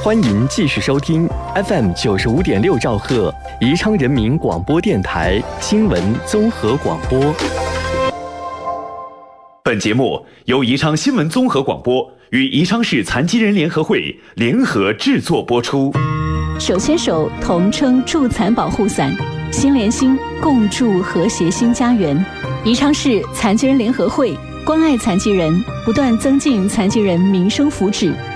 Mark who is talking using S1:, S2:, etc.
S1: 欢迎继续收听 FM 95.6兆赫宜昌人民广播电台新闻综合广播。
S2: 本节目由宜昌新闻综合广播与宜昌市残疾人联合会联合制作播出。
S3: 手牵手同撑助残保护伞，心连心共筑和谐新家园。宜昌市残疾人联合会关爱残疾人，不断增进残疾人民生福祉。